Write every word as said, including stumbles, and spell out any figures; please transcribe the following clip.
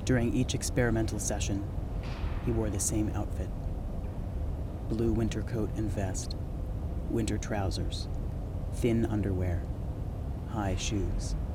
During each experimental session, he wore the same outfit. Blue winter coat and vest, winter trousers, thin underwear, high shoes.